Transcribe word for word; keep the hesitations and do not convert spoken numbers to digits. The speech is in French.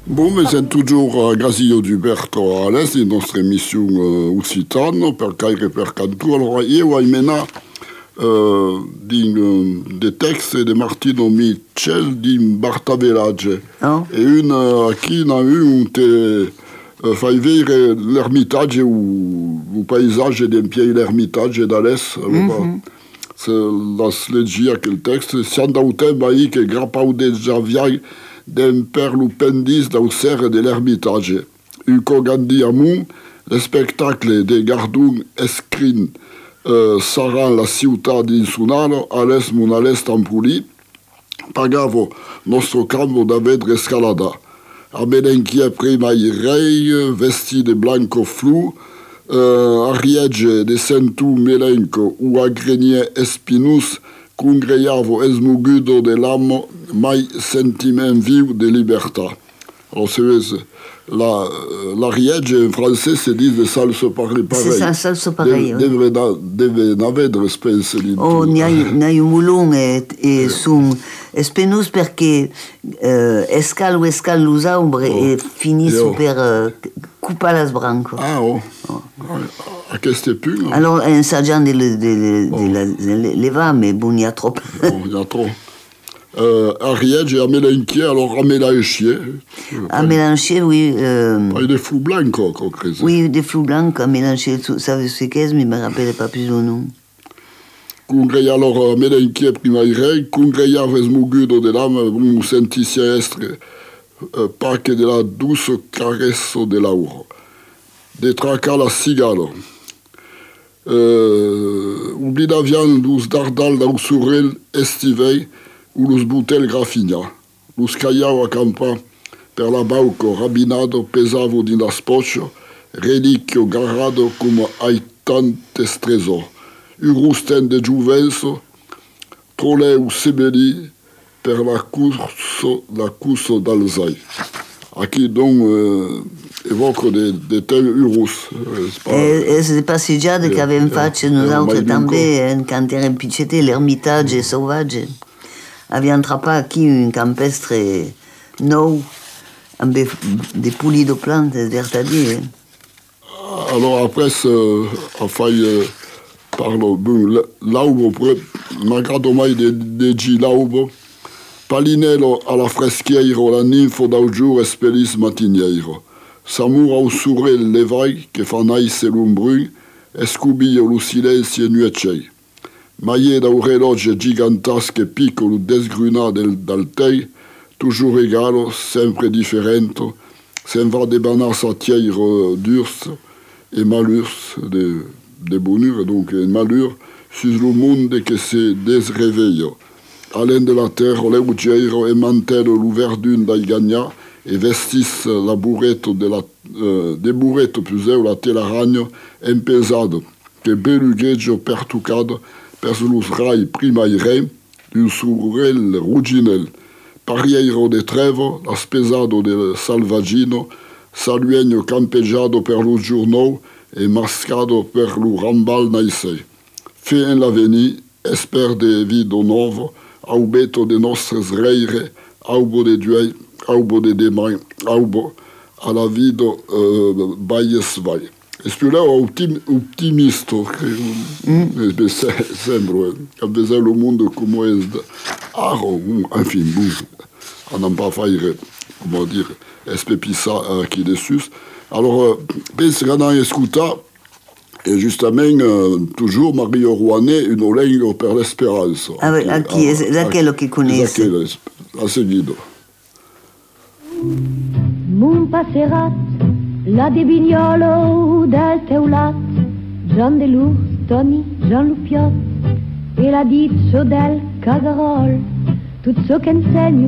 Bon, mais c'est toujours Grasillo Duberto à l'Est, in nostra émission uh, occitane, per caire e per cantu. Allora, io ho mena uh, din, uh, de texte de Martino Michel din Bartavelage. Oh. E un uh, qui n'a eu un te uh, fai vedere l'ermitage ou o paesage d'empiei l'ermitage da l'Est. Allora, mm-hmm. La leggia che il testo, siamo da un tempo aí che grappau de Javier d'un perlu pendis dau serre de l'ermitage. Uco Gandhi Amon, le spectacle de Gardun escrin uh, saran la ciutat d'insunalo, ales mun ales tampuli, pagavo nostro campo da vedre escalada. A melenchie prima i rei, vesti de blanco flu, uh, ariege de sentu melenco u agrenie espinus, congreiavo esmugudo de l'âme, mai sentiment viu de libertà. Alors, c'est, la, l'ariege en français se dit de salso pareil. C'est ça, salso pareil. De, oui. Deve, deve n'avere spes. Oh, n'hai un mulon e, e sun espenus perché uh, escal o escal los aubre oh. E finisco per uh, coupa las branco. Ah, oh. oh. A questo punto. Alors, ensaggiando di le, de, oh. de le, leva, mais bon, il y a trop. Oh, il y a trop. Euh, Ariège et à Mélenquier, alors à Mélenchier. À Mélenchier, oui. Euh... Ah, il y a des flous blancs, quoi, quoi. Oui, des flous blancs à Mélenchier, ça c'est qu'est-ce, mais je ne me rappelle pas plus le nom. Congreia alors à Mélenquier, prima irei, congreia vesmugudo de l'âme, un sentitia estre, euh, pace de la douce caresso de l'auro. De traca la cigalo. Euh, Ublidavian dus dardal da usurel estivei, ou los butel grafigna. Los caiau a campa per la bauco rabinado pesavo din las pocho, reliquio garrado come aitantes tresor. Urusten de Giuvenso, troleu sebeli per la curso, la curso d'Alzai. Aqui donc euh, évoque des, des tels urus. E c'est passeggiate che avevamo fatto noi altri també, quand eravamo piccette, l'ermitage sauvage. Abbiamo trappato qui un campestre nou, amb des poulies de plantes, c'est-à-dire. Alors après, euh, a failli euh, parlo, bon, l'aubo, malgrado mai de, de gi l'aubo, palinello alla freschiero, la ninfo d'augiur espelis matiniero. Samur au surre levai, che fa naise l'umbrun, escubillo lo silenzio nuecei. Maillé da un relogio gigantasco e piccolo desgruna del, dal tei, toujours egalo, sempre differente, se'n va de banas a tieiro d'urs e malurs de, de bonure, donc en malur, sus lo monde che se desreveio. Alen de la terre, l'eugeiro e mantello lo verdun dai gagna, e vestis la burretto de la, uh, de burretto puseu la telaragno empesado, che belugheggio pertucado, per los rai prima i re, un surrel ruginel, parieiro de trevo, l'aspesado de salvagino, saluegno campeggiado per lo giorno e mascado per lo rambal naisei. Fe en l'aveni, esper de vido novo, aubeto de nostres reire, aubo de duei, aubo de demai, aubo a la vido uh, baies vai. E più là optim, optimista, mm. e sembra, che aveva il mondo come è, aro, enfin, bon, a non pas faire, comment dire, espepissa aqui dessus. Alors, penso che non ascolta, e giustamente, uh, toujours Mario Rouanet, un olengo per l'esperanza. Ah, oui, a chi, è da quello che conosce. A seguito. Mon passerat, la de Vignolo del Teulat, Gian de Lur, Toni, Gian Lupiot, e la dizzo del Cagarol, tutto ciò che insegno